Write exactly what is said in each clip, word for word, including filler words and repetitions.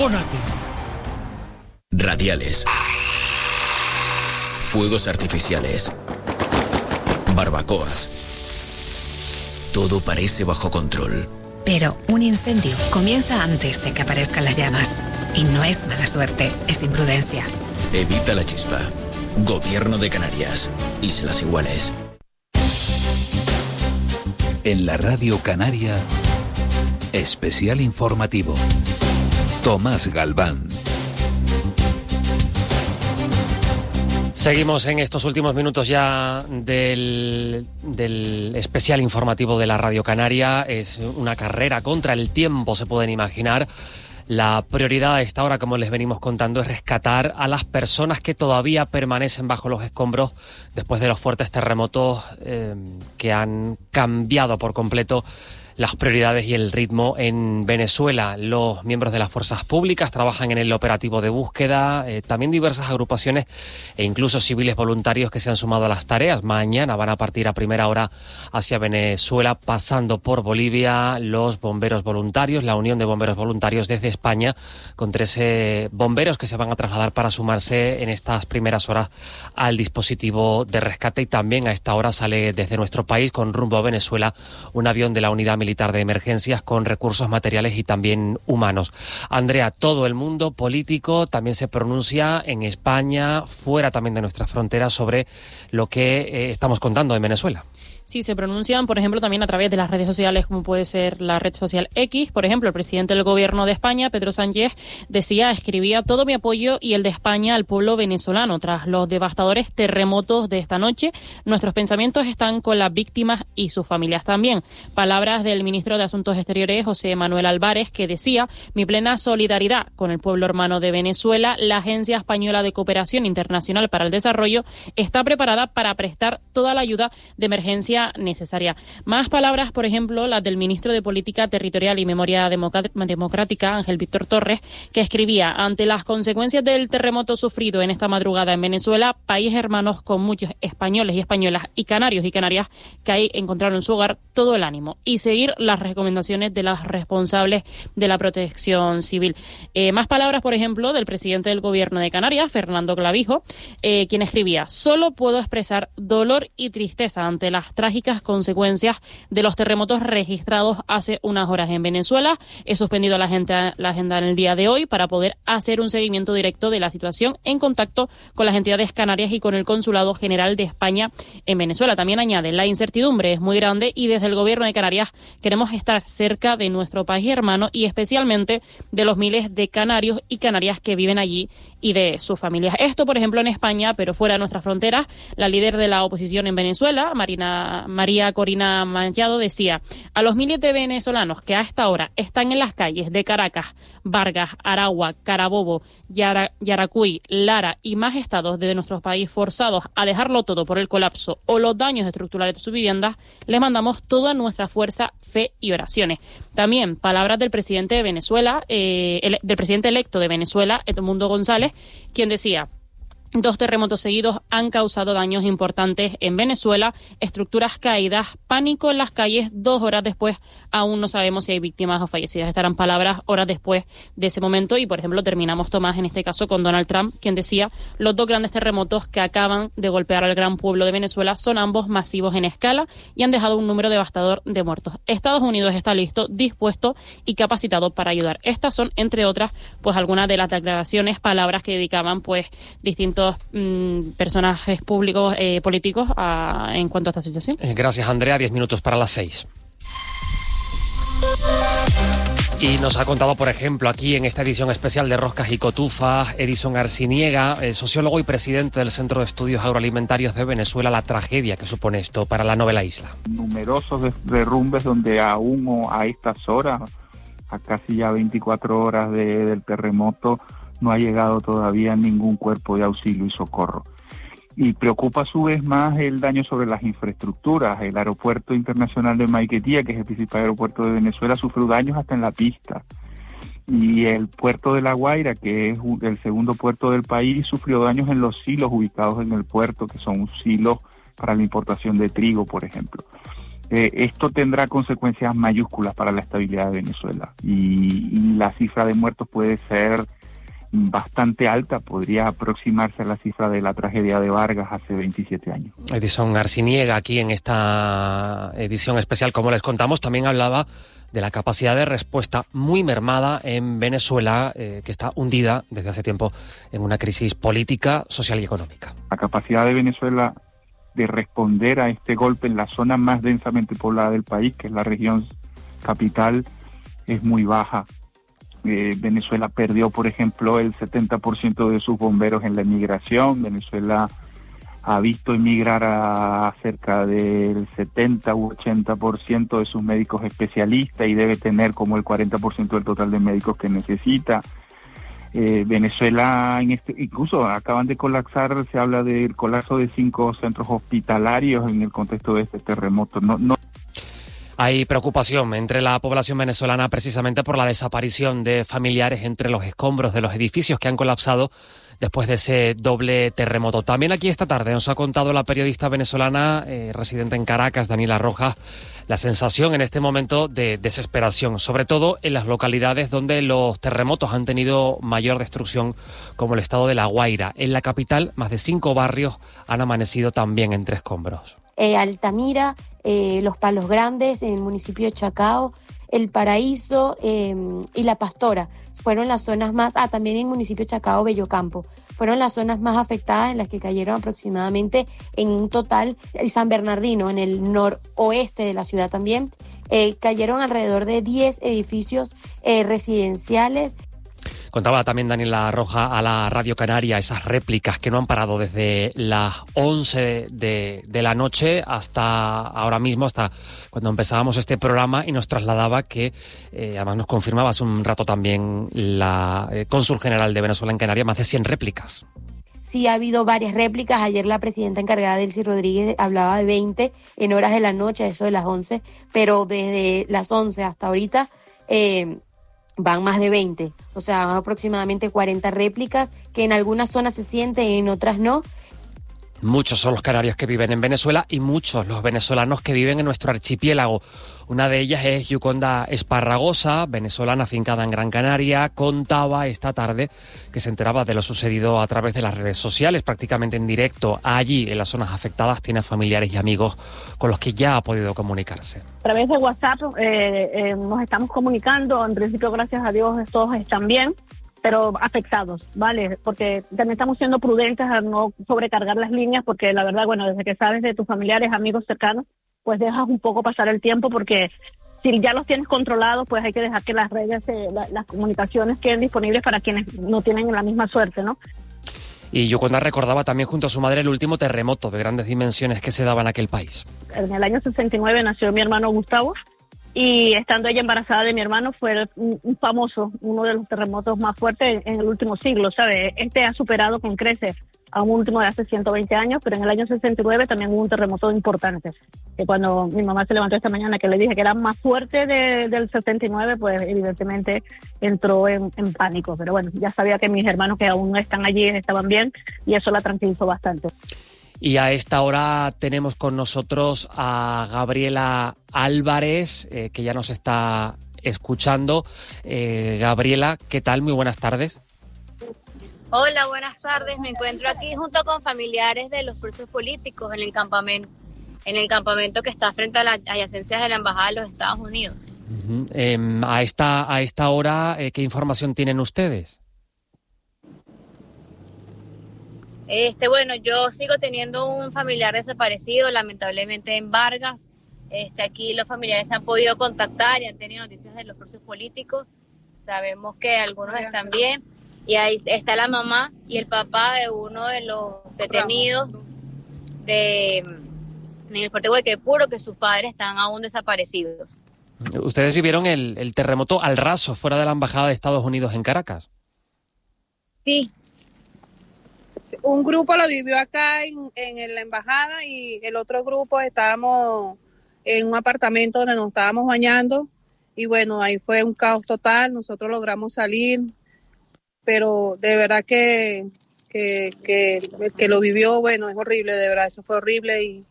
Pónate. Radiales. Fuegos artificiales. Barbacoas. Todo parece bajo control. Pero un incendio comienza antes de que aparezcan las llamas. Y no es mala suerte, es imprudencia. Evita la chispa. Gobierno de Canarias. Islas Iguales. En la Radio Canaria, especial informativo. Tomás Galván. Seguimos en estos últimos minutos ya del, del especial informativo de la Radio Canaria. Es una carrera contra el tiempo, se pueden imaginar. La prioridad a esta hora, como les venimos contando, es rescatar a las personas que todavía permanecen bajo los escombros después de los fuertes terremotos eh, que han cambiado por completo las prioridades y el ritmo en Venezuela. Los miembros de las fuerzas públicas trabajan en el operativo de búsqueda, eh, también diversas agrupaciones e incluso civiles voluntarios que se han sumado a las tareas. Mañana van a partir a primera hora hacia Venezuela, pasando por Bolivia, los bomberos voluntarios, la Unión de Bomberos Voluntarios desde España, con trece bomberos que se van a trasladar para sumarse en estas primeras horas al dispositivo de rescate. Y también a esta hora sale desde nuestro país con rumbo a Venezuela un avión de la Unidad Militar de Emergencias con recursos materiales y también humanos. Andrea, todo el mundo político también se pronuncia en España, fuera también de nuestras fronteras, sobre lo que eh, estamos contando en Venezuela. Sí, se pronuncian, por ejemplo, también a través de las redes sociales, como puede ser la red social X. Por ejemplo, el presidente del Gobierno de España, Pedro Sánchez, decía, escribía todo mi apoyo y el de España al pueblo venezolano tras los devastadores terremotos de esta noche. Nuestros pensamientos están con las víctimas y sus familias también. Palabras del ministro de Asuntos Exteriores, José Manuel Álvarez, que decía, mi plena solidaridad con el pueblo hermano de Venezuela. La Agencia Española de Cooperación Internacional para el Desarrollo está preparada para prestar toda la ayuda de emergencia necesaria. Más palabras, por ejemplo, las del ministro de Política Territorial y Memoria Democrática, Ángel Víctor Torres, que escribía, ante las consecuencias del terremoto sufrido en esta madrugada en Venezuela, país hermanos con muchos españoles y españolas y canarios y canarias que ahí encontraron en su hogar todo el ánimo y seguir las recomendaciones de las responsables de la protección civil. Eh, más palabras, por ejemplo, del presidente del Gobierno de Canarias, Fernando Clavijo, eh, quien escribía, solo puedo expresar dolor y tristeza ante las trágicas consecuencias de los terremotos registrados hace unas horas en Venezuela. He suspendido la agenda, la agenda en el día de hoy para poder hacer un seguimiento directo de la situación en contacto con las entidades canarias y con el Consulado General de España en Venezuela. También añade, la incertidumbre es muy grande y desde el Gobierno de Canarias queremos estar cerca de nuestro país hermano y especialmente de los miles de canarios y canarias que viven allí y de sus familias. Esto, por ejemplo, en España, pero fuera de nuestras fronteras, la líder de la oposición en Venezuela, Marina, María Corina Machado, decía, a los miles de venezolanos que a esta hora están en las calles de Caracas, Vargas, Aragua, Carabobo, Yara, Yaracuy, Lara y más estados de nuestro país forzados a dejarlo todo por el colapso o los daños estructurales de sus viviendas, les mandamos toda nuestra fuerza, fe y oraciones. También palabras del presidente de Venezuela, eh, el, del presidente electo de Venezuela, Edmundo González, quien decía, dos terremotos seguidos han causado daños importantes en Venezuela, estructuras caídas, pánico en las calles. Dos horas después aún no sabemos si hay víctimas o fallecidas. Estarán palabras horas después de ese momento y, por ejemplo, terminamos, Tomás, en este caso con Donald Trump, quien decía, los dos grandes terremotos que acaban de golpear al gran pueblo de Venezuela son ambos masivos en escala y han dejado un número devastador de muertos. Estados Unidos está listo, dispuesto y capacitado para ayudar. Estas son, entre otras, pues algunas de las declaraciones, palabras que dedicaban pues distintos Mm, personajes públicos, eh, políticos a, en cuanto a esta situación. Gracias, Andrea. Diez minutos para las seis. Y nos ha contado, por ejemplo, aquí en esta edición especial de Roscas y Cotufas, Edison Arciniega, el sociólogo y presidente del Centro de Estudios Agroalimentarios de Venezuela, la tragedia que supone esto para la novela isla. Numerosos derrumbes donde aún a estas horas, a casi ya veinticuatro horas de, del terremoto, no ha llegado todavía ningún cuerpo de auxilio y socorro. Y preocupa a su vez más el daño sobre las infraestructuras. El aeropuerto internacional de Maiquetía, que es el principal aeropuerto de Venezuela, sufrió daños hasta en la pista. Y el puerto de La Guaira, que es el segundo puerto del país, sufrió daños en los silos ubicados en el puerto, que son silos para la importación de trigo, por ejemplo. eh, esto tendrá consecuencias mayúsculas para la estabilidad de Venezuela y, y la cifra de muertos puede ser bastante alta, podría aproximarse a la cifra de la tragedia de Vargas hace veintisiete años. Edison Arciniega, aquí en esta edición especial, como les contamos, también hablaba de la capacidad de respuesta muy mermada en Venezuela, eh, que está hundida desde hace tiempo en una crisis política, social y económica. La capacidad de Venezuela de responder a este golpe en la zona más densamente poblada del país, que es la región capital, es muy baja. Eh, Venezuela perdió, por ejemplo, el setenta por ciento de sus bomberos en la emigración. Venezuela ha visto emigrar a cerca del setenta u ochenta por ciento de sus médicos especialistas y debe tener como el cuarenta por ciento del total de médicos que necesita. Eh, Venezuela, en este, incluso acaban de colapsar, se habla del colapso de cinco centros hospitalarios en el contexto de este terremoto. No, no. Hay preocupación entre la población venezolana precisamente por la desaparición de familiares entre los escombros de los edificios que han colapsado después de ese doble terremoto. También aquí esta tarde nos ha contado la periodista venezolana eh, residente en Caracas, Daniela Rojas, la sensación en este momento de desesperación, sobre todo en las localidades donde los terremotos han tenido mayor destrucción, como el estado de La Guaira. En la capital, más de cinco barrios han amanecido también entre escombros. Eh, Altamira, eh, Los Palos Grandes, en el municipio de Chacao, El Paraíso eh, y La Pastora. Fueron las zonas más, ah, también en el municipio de Chacao, Bellocampo. Fueron las zonas más afectadas en las que cayeron aproximadamente en un total, San Bernardino, en el noroeste de la ciudad también, eh, cayeron alrededor de diez edificios eh, residenciales. Contaba también Daniela Roja a la Radio Canaria esas réplicas que no han parado desde las once de, de la noche hasta ahora mismo, hasta cuando empezábamos este programa, y nos trasladaba que, eh, además nos confirmaba hace un rato también la eh, cónsul general de Venezuela en Canarias, más de cien réplicas. Sí, ha habido varias réplicas. Ayer la presidenta encargada, Delcy Rodríguez, hablaba de veinte en horas de la noche, eso de las once, pero desde las once hasta ahorita eh, van más de veinte, o sea, van aproximadamente cuarenta réplicas, que en algunas zonas se sienten y en otras no. Muchos son los canarios que viven en Venezuela y muchos los venezolanos que viven en nuestro archipiélago. Una de ellas es Yuconda Esparragosa, venezolana afincada en Gran Canaria. Contaba esta tarde que se enteraba de lo sucedido a través de las redes sociales, prácticamente en directo. Allí, en las zonas afectadas, tiene familiares y amigos con los que ya ha podido comunicarse. A través de WhatsApp eh, eh, nos estamos comunicando. En principio, gracias a Dios, todos están bien, pero afectados, ¿vale? Porque también estamos siendo prudentes a no sobrecargar las líneas, porque la verdad, bueno, desde que sabes de tus familiares, amigos cercanos, pues dejas un poco pasar el tiempo, porque si ya los tienes controlados, pues hay que dejar que las redes, eh, la, las comunicaciones queden disponibles para quienes no tienen la misma suerte, ¿no? Y Yuconda recordaba también junto a su madre el último terremoto de grandes dimensiones que se daba en aquel país. En el año sesenta y nueve nació mi hermano Gustavo, y estando ella embarazada de mi hermano fue un, un famoso, uno de los terremotos más fuertes en el último siglo, ¿sabes? Este ha superado con creces a un último de hace ciento veinte años, pero en el año sesenta y nueve también hubo un terremoto importante. Que cuando mi mamá se levantó esta mañana, que le dije que era más fuerte de, del setenta y nueve, pues evidentemente entró en, en pánico. Pero bueno, ya sabía que mis hermanos que aún están allí estaban bien, y eso la tranquilizó bastante. Y a esta hora tenemos con nosotros a Gabriela Álvarez, eh, que ya nos está escuchando. Eh, Gabriela, ¿qué tal? Muy buenas tardes. Hola, buenas tardes. Me encuentro aquí junto con familiares de los presos políticos en el campamento, en el campamento que está frente a las adyacencias de la Embajada de los Estados Unidos. Uh-huh. Eh, a esta a esta hora, eh, ¿qué información tienen ustedes? Este, bueno, yo sigo teniendo un familiar desaparecido, lamentablemente en Vargas. Este, aquí los familiares se han podido contactar y han tenido noticias de los presos políticos. Sabemos que algunos están bien. Y ahí está la mamá y el papá de uno de los detenidos de, en el Fuerte Guayquepuro, que sus padres están aún desaparecidos. ¿Ustedes vivieron el, el terremoto al raso, fuera de la Embajada de Estados Unidos en Caracas? Sí. Un grupo lo vivió acá en, en la Embajada, y el otro grupo estábamos en un apartamento donde nos estábamos bañando, y bueno, ahí fue un caos total. Nosotros logramos salir, pero de verdad que, que, que el que lo vivió, bueno, es horrible, de verdad, eso fue horrible, y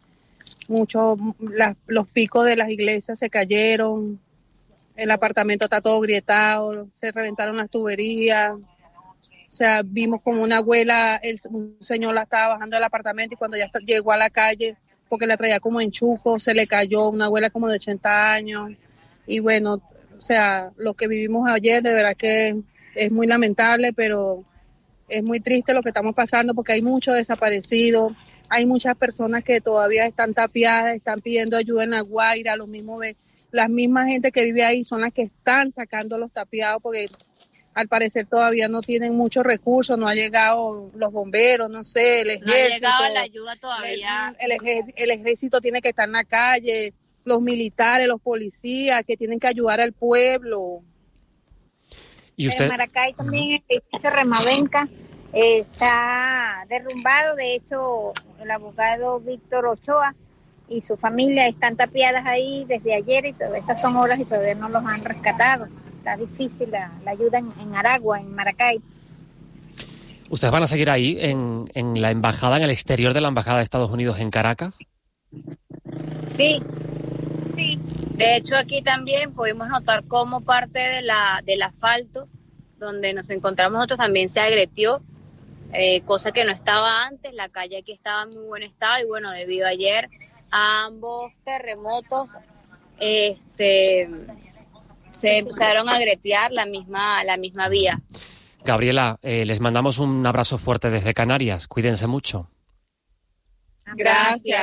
muchos, las, los picos de las iglesias se cayeron, el apartamento está todo grietado, se reventaron las tuberías. O sea, vimos como una abuela, el, un señor la estaba bajando del apartamento y cuando ya está, llegó a la calle, porque la traía como en chuco, se le cayó, una abuela como de ochenta años. Y bueno, o sea, lo que vivimos ayer de verdad que es muy lamentable, pero es muy triste lo que estamos pasando porque hay muchos desaparecidos, hay muchas personas que todavía están tapiadas, están pidiendo ayuda en La Guaira, los mismos, las mismas gente que vive ahí son las que están sacando los tapiados porque al parecer todavía no tienen muchos recursos, no ha llegado los bomberos, no sé, el ejército. No ha llegado la ayuda todavía. El, el, ejército, el ejército tiene que estar en la calle, los militares, los policías que tienen que ayudar al pueblo. ¿Y usted? En Maracay también el edificio Remavenca eh, está derrumbado, de hecho el abogado Víctor Ochoa y su familia están tapiadas ahí desde ayer y todas estas son horas y todavía no los han rescatado. Está difícil la, la ayuda en, en Aragua, en Maracay. ¿Ustedes van a seguir ahí en, en la embajada, en el exterior de la embajada de Estados Unidos en Caracas? Sí, sí. De hecho, aquí también pudimos notar cómo parte de la del asfalto donde nos encontramos nosotros también se agretió, eh, cosa que no estaba antes. La calle aquí estaba en muy buen estado y bueno, debido a ayer a ambos terremotos, este... se empezaron a agretear la misma, la misma vía. Gabriela, eh, les mandamos un abrazo fuerte desde Canarias. Cuídense mucho. Gracias.